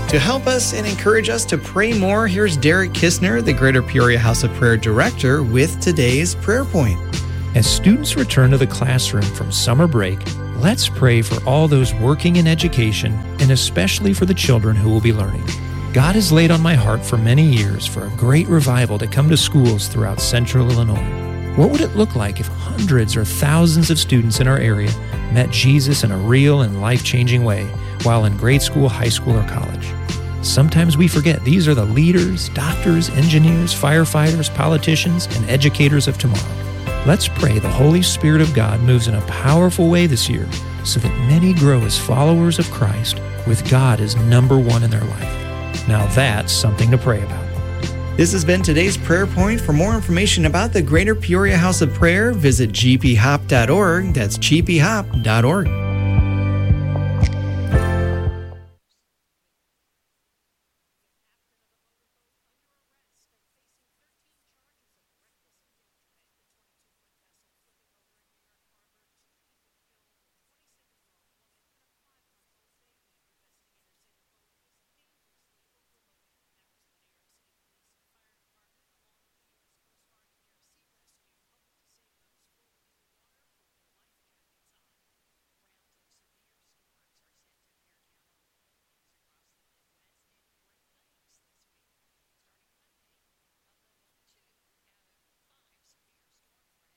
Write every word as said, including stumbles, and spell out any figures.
To help us and encourage us to pray more, here's Derek Kistner, the Greater Peoria House of Prayer Director, with today's prayer point. As students return to the classroom from summer break, let's pray for all those working in education and especially for the children who will be learning. God has laid on my heart for many years for a great revival to come to schools throughout central Illinois. What would it look like if hundreds or thousands of students in our area met Jesus in a real and life-changing way while in grade school, high school, or college? Sometimes we forget these are the leaders, doctors, engineers, firefighters, politicians, and educators of tomorrow. Let's pray the Holy Spirit of God moves in a powerful way this year so that many grow as followers of Christ with God as number one in their life. Now that's something to pray about. This has been today's prayer point. For more information about the Greater Peoria House of Prayer, visit g p hop dot org. That's g p hop dot org.